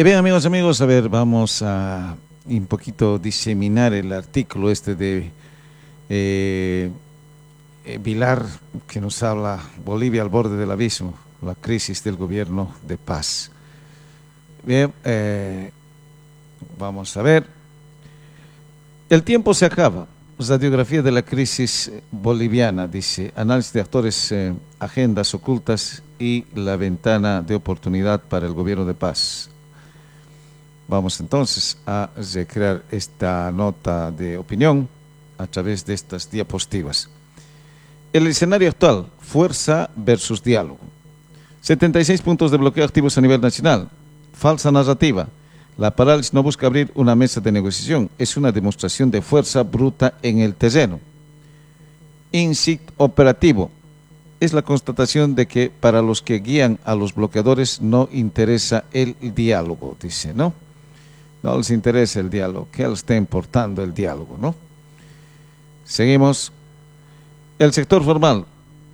Y bien, amigos, a ver, vamos a un poquito diseminar el artículo este de eh, Vilar, que nos habla Bolivia al borde del abismo, la crisis del gobierno de paz. Bien, vamos a ver. El tiempo se acaba. Radiografía de la crisis boliviana, dice, análisis de actores, agendas ocultas y la ventana de oportunidad para el gobierno de paz. Vamos entonces a recrear esta nota de opinión a través de estas diapositivas. El escenario actual, fuerza versus diálogo. 76 puntos de bloqueo activos a nivel nacional. Falsa narrativa. La parálisis no busca abrir una mesa de negociación, es una demostración de fuerza bruta en el terreno. Insight operativo. Es la constatación de que para los que guían a los bloqueadores no interesa el diálogo, dice, ¿no? No les interesa el diálogo, ¿qué les está importando el diálogo, no? Seguimos. El sector formal.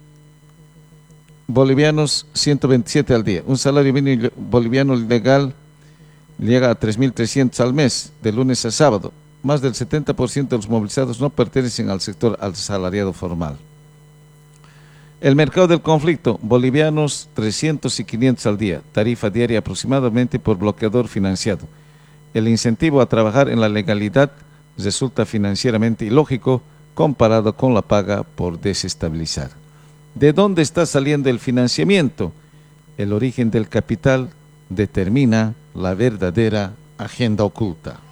Bolivianos 127 al día. Un salario mínimo boliviano legal llega a 3.300 al mes, de lunes a sábado. Más del 70% de los movilizados no pertenecen al sector asalariado formal. El mercado del conflicto, bolivianos 300 y 500 al día, tarifa diaria aproximadamente por bloqueador financiado. El incentivo a trabajar en la legalidad resulta financieramente ilógico comparado con la paga por desestabilizar. ¿De dónde está saliendo el financiamiento? El origen del capital determina la verdadera agenda oculta.